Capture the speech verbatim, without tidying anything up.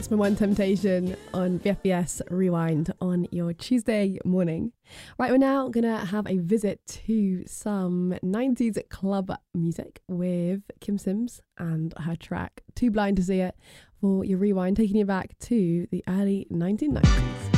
Maximum One Temptation on V F B S Rewind on your Tuesday morning. Right, we're now going to have a visit to some nineties club music with Kim Sims and her track Too Blind to See It for your Rewind, taking you back to the early nineteen nineties.